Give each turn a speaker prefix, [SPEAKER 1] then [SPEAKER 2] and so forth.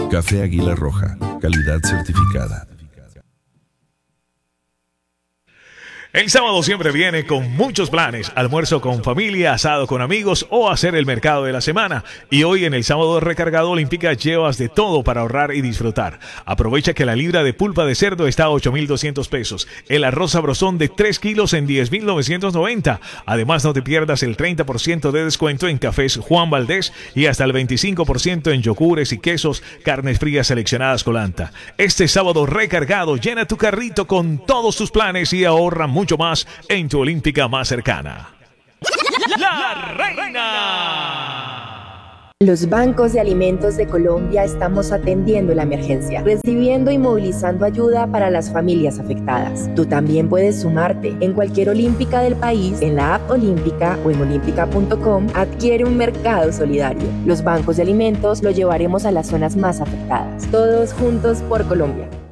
[SPEAKER 1] Café Águila Roja, calidad certificada.
[SPEAKER 2] El sábado siempre viene con muchos planes: almuerzo con familia, asado con amigos o hacer el mercado de la semana. Y hoy en el sábado recargado Olímpica llevas de todo para ahorrar y disfrutar. Aprovecha que la libra de pulpa de cerdo está a 8,200 pesos. El arroz sabrosón de 3 kilos en 10,990. Además, no te pierdas el 30% de descuento en cafés Juan Valdés y hasta el 25% en yogures y quesos, carnes frías seleccionadas Colanta. Este sábado recargado, llena tu carrito con todos tus planes y ahorra mucho más en tu Olímpica más cercana. La Reina.
[SPEAKER 3] Los bancos de alimentos de Colombia estamos atendiendo la emergencia, recibiendo y movilizando ayuda para las familias afectadas. Tú también puedes sumarte. En cualquier Olímpica del país, en la app Olímpica o en olímpica.com, adquiere un mercado solidario. Los bancos de alimentos lo llevaremos a las zonas más afectadas. Todos juntos por Colombia.